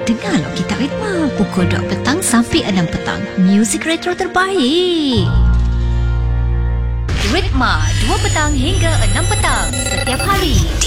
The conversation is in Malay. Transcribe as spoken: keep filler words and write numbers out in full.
Dengarlah Kitab Hikmah pukul dua petang sampai enam petang. Muzik retro terbaik. Ritma dua petang hingga enam petang setiap hari.